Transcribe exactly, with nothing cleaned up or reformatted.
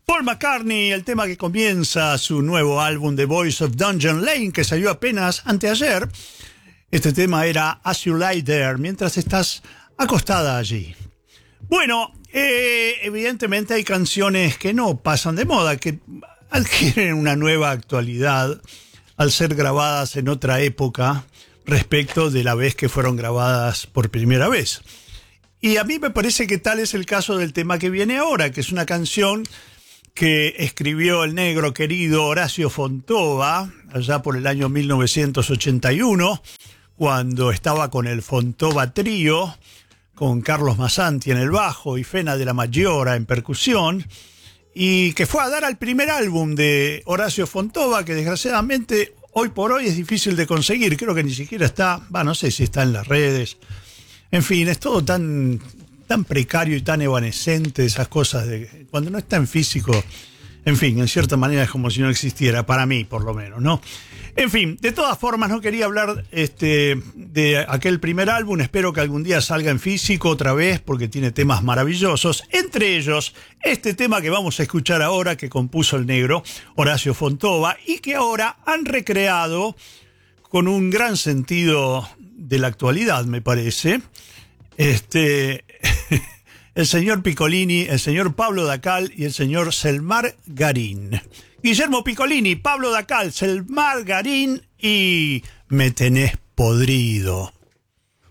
Paul McCartney, el tema que comienza su nuevo álbum The Voice of Dungeon Lane, que salió apenas anteayer. Este tema era As You Lie There, mientras estás acostada allí. Bueno, eh, evidentemente hay canciones que no pasan de moda, que adquieren una nueva actualidad al ser grabadas en otra época respecto de la vez que fueron grabadas por primera vez. Y a mí me parece que tal es el caso del tema que viene ahora, que es una canción que escribió el negro querido Horacio Fontova allá por el año mil novecientos ochenta y uno, cuando estaba con el Fontova Trío, con Carlos Massanti en el bajo y Fena de la Maggiora en percusión, y que fue a dar al primer álbum de Horacio Fontova, que desgraciadamente hoy por hoy es difícil de conseguir. Creo que ni siquiera está, bah, no sé si está en las redes. En fin, es todo tan, tan precario y tan evanescente, esas cosas de cuando no está en físico. En fin, en cierta manera es como si no existiera, para mí por lo menos, ¿no? En fin, de todas formas no quería hablar este, de aquel primer álbum. Espero que algún día salga en físico otra vez, porque tiene temas maravillosos. Entre ellos, este tema que vamos a escuchar ahora, que compuso el negro Horacio Fontova, y que ahora han recreado con un gran sentido de la actualidad, me parece, este... el señor Piccolini, el señor Pablo Dacal y el señor Selmar Garín. Guillermo Piccolini, Pablo Dacal, Selmar Garín y Me tenés podrido.